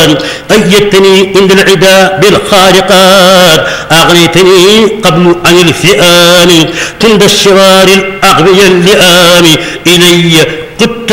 أيدتني عند العدا بالخارقات، أغنيتني قبل عن الفئام، عند الشرار الأغبياء اللئام، إلي قدت